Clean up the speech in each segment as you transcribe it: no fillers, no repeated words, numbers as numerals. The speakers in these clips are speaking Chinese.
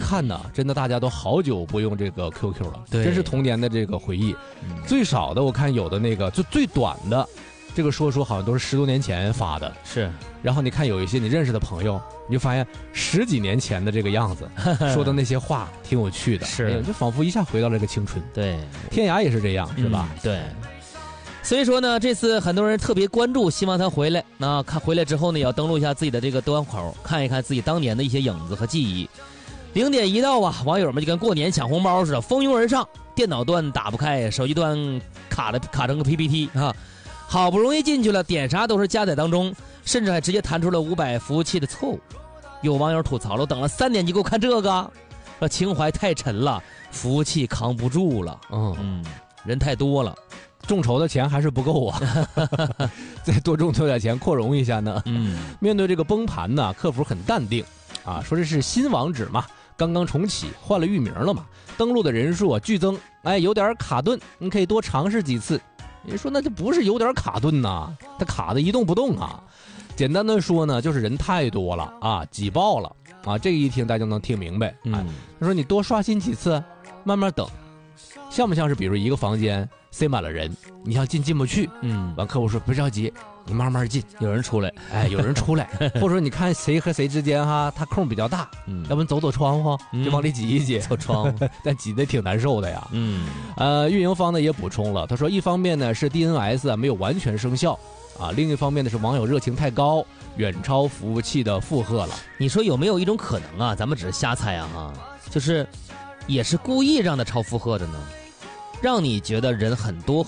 看呢，真的大家都好久不用这个 QQ 了， 对， 真是童年的这个回忆。最少的我看有的那个就最短的，这个说好像都是10多年前发的， 是。 然后你看有一些你认识的朋友，你就发现10几年前的这个样子，说的那些话挺有趣的， 是， 就仿佛一下回到了这个青春。 对， 天涯也是这样，是吧？ 对。所以说呢，这次很多人特别关注，希望他回来。那看回来之后呢，也要登录一下自己的这个端口，看一看自己当年的一些影子和记忆。0点一到啊，网友们就跟过年抢红包似的，蜂拥而上，电脑端打不开，手机端卡成个 PPT 啊。好不容易进去了，点啥都是加载当中，甚至还直接弹出了500服务器的错误。有网友吐槽了，等了3年你给我看这个，说情怀太沉了，服务器扛不住了。人太多了。 众筹的钱还是不够啊，再多众筹点钱扩容一下呢。面对这个崩盘呢，客服很淡定啊，说这是新网址嘛，刚刚重启，换了域名了嘛，登录的人数啊剧增，有点卡顿，你可以多尝试几次。人说那就不是有点卡顿呐，它卡的一动不动啊。简单的说呢，就是人太多了啊，挤爆了啊。这个一听大家就能听明白。他说你多刷新几次，慢慢等。像不像是比如一个房间塞满了人，你想进不去，完客户说不着急，你慢慢进， 有人出来， 有人出来，或者说你看谁和谁之间哈，他空比较大，要不然走窗户就往里挤一挤， 走窗户， 但挤得挺难受的呀。运营方呢也补充了，他说一方面呢是 DNS 没有完全生效啊，另一方面呢是网友热情太高，远超服务器的负荷了。 你说有没有一种可能啊？咱们只是瞎猜啊，就是也是故意让他超负荷的呢？让你觉得人很多，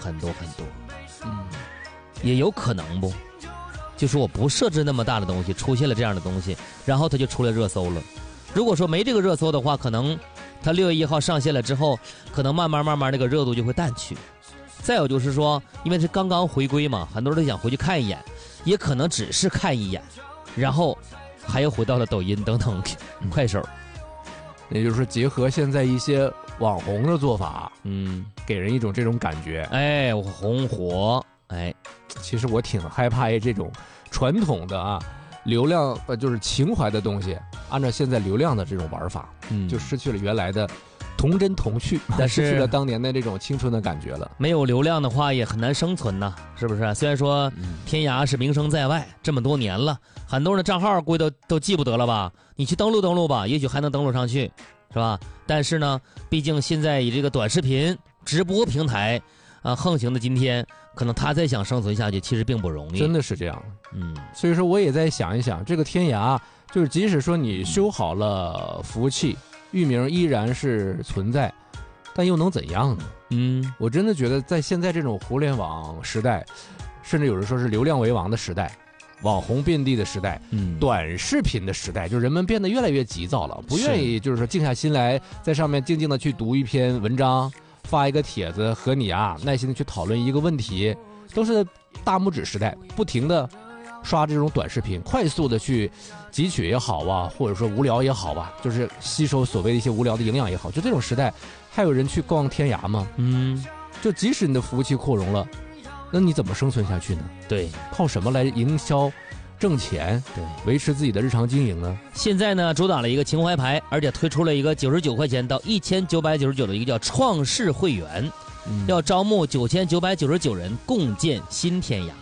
也有可能不？就是我不设置那么大的东西，出现了这样的东西，然后它就出了热搜了。如果说没这个热搜的话，可能它6月1号上线了之后，可能慢慢那个热度就会淡去。再有就是说，因为是刚刚回归嘛，很多人都想回去看一眼，也可能只是看一眼，然后还又回到了抖音等等快手。 也就是说，结合现在一些网红的做法，给人一种这种感觉， 我红火， 其实我挺害怕这种传统的啊，流量就是情怀的东西，按照现在流量的这种玩法，就失去了原来的童真童趣，但失去了当年的这种青春的感觉了。 没有流量的话，也很难生存呐，是不是？虽然说天涯是名声在外，这么多年了，很多人的账号估计都记不得了吧？你去登录吧，也许还能登录上去，是吧？但是呢，毕竟现在以这个短视频直播平台横行的今天，可能他再想生存下去，其实并不容易。 真的是这样。所以说我也在想一想，这个天涯就是即使说你修好了服务器，域名依然是存在，但又能怎样呢？我真的觉得在现在这种互联网时代，甚至有人说是流量为王的时代，网红遍地的时代，短视频的时代，就人们变得越来越急躁了，不愿意就是说静下心来在上面静静的去读一篇文章，发一个帖子，和你耐心的去讨论一个问题，都是大拇指时代，不停的刷这种短视频，快速的去汲取也好啊，或者说无聊也好吧，就是吸收所谓的一些无聊的营养也好，就这种时代还有人去逛天涯吗？就即使你的服务器扩容了，那你怎么生存下去呢？ 对， 靠什么来营销挣钱？对，维持自己的日常经营呢？ 现在呢，主打了一个情怀牌，而且推出了一个99块钱到1999的一个叫创世会员，要招募9999人共建新天涯。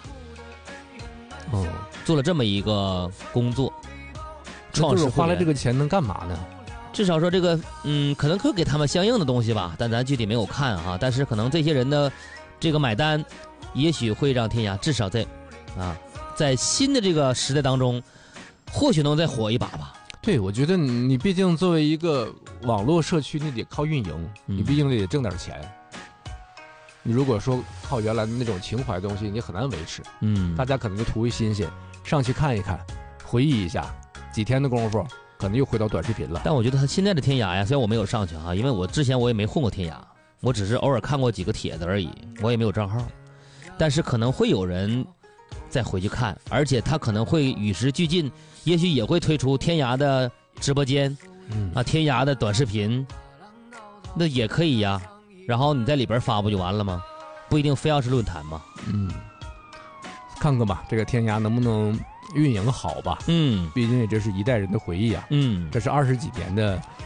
做了这么一个工作， 创世花了这个钱能干嘛呢？ 至少说这个，可能可以给他们相应的东西吧，但咱具体没有看哈。但是可能这些人的这个买单，也许会让天涯至少在新的这个时代当中，或许能再火一把吧。 对，我觉得你毕竟作为一个网络社区，你得靠运营，你毕竟得挣点钱。你如果说靠原来的那种情怀的东西，你很难维持。大家可能就图一新鲜，上去看一看，回忆一下，几天的功夫，可能又回到短视频了。 但我觉得他现在的天涯呀，虽然我没有上去因为我之前我也没混过天涯，我只是偶尔看过几个帖子而已，我也没有账号。但是可能会有人再回去看，而且他可能会与时俱进，也许也会推出天涯的直播间，天涯的短视频，那也可以呀。然后你在里边发不就完了吗？不一定非要是论坛嘛。 看看吧，这个天涯能不能运营好吧？毕竟这是一代人的回忆啊。这是20几年的